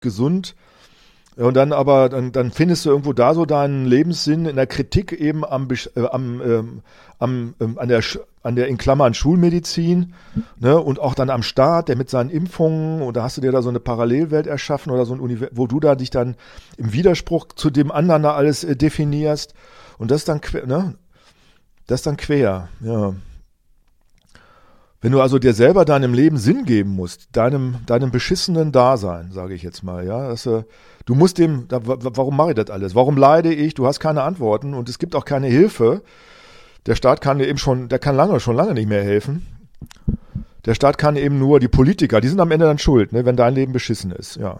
gesund. Und dann aber, dann findest du irgendwo da so deinen Lebenssinn in der Kritik eben an der in Klammern Schulmedizin, ne, und auch dann am Staat, der mit seinen Impfungen, und da hast du dir da so eine Parallelwelt erschaffen oder so ein Universum, wo du da dich dann im Widerspruch zu dem anderen da alles definierst. Und das ist dann ne? Das ist dann quer, ja. Wenn du also dir selber deinem Leben Sinn geben musst, deinem beschissenen Dasein, sage ich jetzt mal, ja, du musst warum mache ich das alles? Warum leide ich? Du hast keine Antworten und es gibt auch keine Hilfe. Der Staat kann dir eben schon lange nicht mehr helfen. Der Staat kann eben nur, die Politiker, die sind am Ende dann schuld, ne, wenn dein Leben beschissen ist, ja.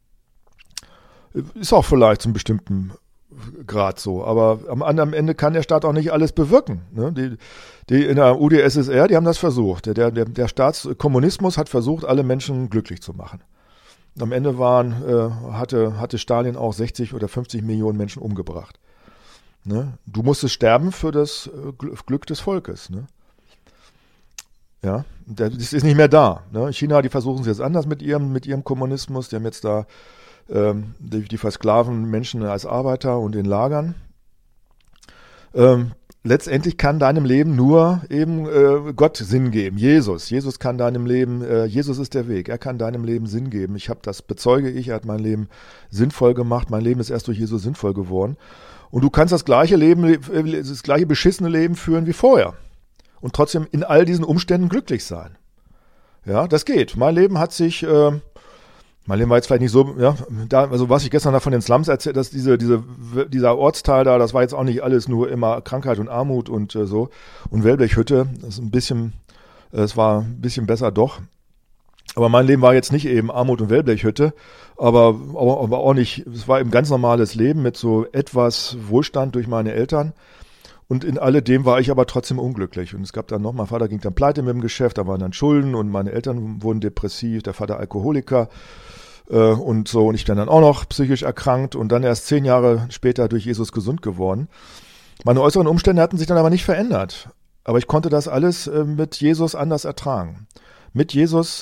Ist auch vielleicht zum bestimmten Grad so, aber am anderen Ende kann der Staat auch nicht alles bewirken. Ne? Die in der UdSSR, die haben das versucht. Der Staatskommunismus hat versucht, alle Menschen glücklich zu machen. Am Ende hatte Stalin auch 60 oder 50 Millionen Menschen umgebracht. Ne? Du musstest sterben für das Glück des Volkes. Ne? Ja, das ist nicht mehr da. Ne? China, die versuchen es jetzt anders mit ihrem Kommunismus. Die haben jetzt da die versklaven Menschen als Arbeiter und in Lagern. Letztendlich kann deinem Leben nur eben Gott Sinn geben. Jesus kann deinem Leben, Jesus ist der Weg. Er kann deinem Leben Sinn geben. Bezeuge ich, er hat mein Leben sinnvoll gemacht. Mein Leben ist erst durch Jesus sinnvoll geworden. Und du kannst das gleiche beschissene Leben führen wie vorher. Und trotzdem in all diesen Umständen glücklich sein. Ja, das geht. Mein Leben war jetzt vielleicht nicht so, ja, also was ich gestern da von den Slums erzählt, dass dieser Ortsteil da, das war jetzt auch nicht alles nur immer Krankheit und Armut und so. Und Wellblechhütte, es war ein bisschen besser doch. Aber mein Leben war jetzt nicht eben Armut und Wellblechhütte, aber auch nicht, es war eben ganz normales Leben mit so etwas Wohlstand durch meine Eltern. Und in alledem war ich aber trotzdem unglücklich. Und es gab dann noch, mein Vater ging dann pleite mit dem Geschäft, da waren dann Schulden und meine Eltern wurden depressiv, der Vater Alkoholiker und so. Und ich bin dann auch noch psychisch erkrankt und dann erst 10 Jahre später durch Jesus gesund geworden. Meine äußeren Umstände hatten sich dann aber nicht verändert. Aber ich konnte das alles mit Jesus anders ertragen. Mit Jesus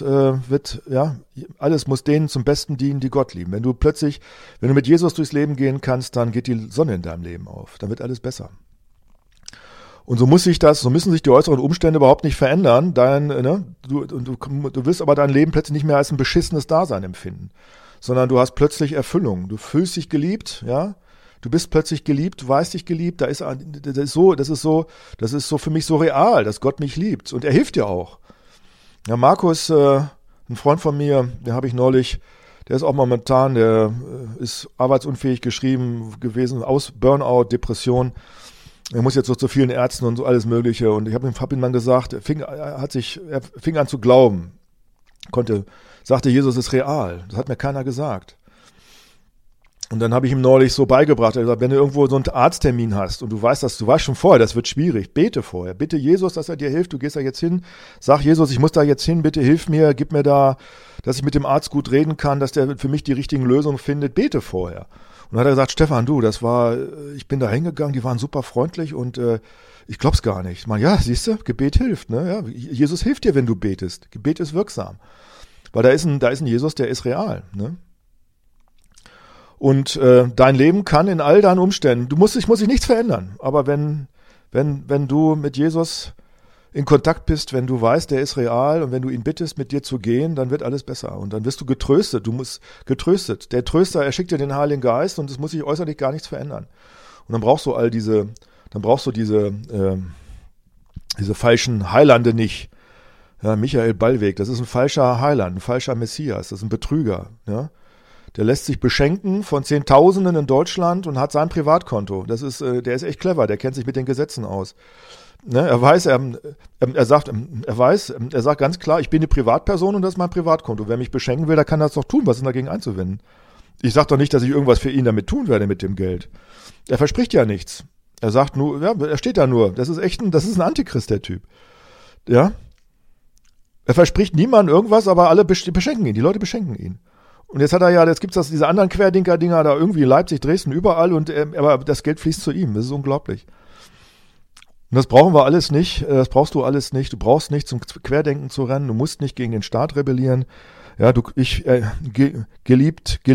alles muss denen zum Besten dienen, die Gott lieben. Wenn du mit Jesus durchs Leben gehen kannst, dann geht die Sonne in deinem Leben auf. Dann wird alles besser. Und so müssen sich die äußeren Umstände überhaupt nicht verändern. Du wirst aber dein Leben plötzlich nicht mehr als ein beschissenes Dasein empfinden, sondern du hast plötzlich Erfüllung. Du fühlst dich geliebt, ja. Du bist plötzlich geliebt, du weißt dich geliebt. Das ist so für mich so real, dass Gott mich liebt. Und er hilft dir auch. Ja, Markus, ein Freund von mir, den habe ich neulich, der ist auch momentan, der ist arbeitsunfähig gewesen, aus Burnout, Depression. Er muss jetzt so zu vielen Ärzten und so alles Mögliche. Und ich habe ihm dann gesagt, er fing an zu glauben. Sagte, Jesus ist real. Das hat mir keiner gesagt. Und dann habe ich ihm neulich so beigebracht, er hat gesagt, wenn du irgendwo so einen Arzttermin hast und du weißt schon vorher, das wird schwierig, bete vorher. Bitte Jesus, dass er dir hilft, du gehst da jetzt hin. Sag Jesus, ich muss da jetzt hin, bitte hilf mir, gib mir da, dass ich mit dem Arzt gut reden kann, dass der für mich die richtigen Lösungen findet. Bete vorher. Und dann hat er gesagt, Stefan, ich bin da hingegangen, die waren super freundlich und ich glaub's gar nicht. Ich meine, ja, siehst du, Gebet hilft, ne? Ja, Jesus hilft dir, wenn du betest. Gebet ist wirksam. Weil da ist ein Jesus, der ist real, ne? Und dein Leben kann in all deinen Umständen, muss sich nichts verändern. Aber wenn du mit Jesus in Kontakt bist, wenn du weißt, der ist real und wenn du ihn bittest, mit dir zu gehen, dann wird alles besser. Und dann wirst du getröstet. Du musst getröstet. Der Tröster, er schickt dir den Heiligen Geist und es muss sich äußerlich gar nichts verändern. Und dann brauchst du diese falschen Heilande nicht. Ja, Michael Ballweg, das ist ein falscher Heiland, ein falscher Messias, das ist ein Betrüger. Ja? Der lässt sich beschenken von Zehntausenden in Deutschland und hat sein Privatkonto. Der ist echt clever, der kennt sich mit den Gesetzen aus. Ne, er sagt ganz klar, ich bin eine Privatperson und das ist mein Privatkonto. Wer mich beschenken will, der kann das doch tun. Was ist dagegen einzuwenden? Ich sage doch nicht, dass ich irgendwas für ihn damit tun werde mit dem Geld. Er verspricht ja nichts. Er sagt nur, ja, er steht da nur. Das ist ein Antichrist, der Typ. Ja? Er verspricht niemandem irgendwas, aber alle beschenken ihn. Die Leute beschenken ihn. Und jetzt gibt's diese anderen Querdenker-Dinger da irgendwie in Leipzig, Dresden, überall aber das Geld fließt zu ihm. Das ist unglaublich. Und das brauchen wir alles nicht, das brauchst du alles nicht. Du brauchst nicht zum Querdenken zu rennen, du musst nicht gegen den Staat rebellieren. Ja, geliebt,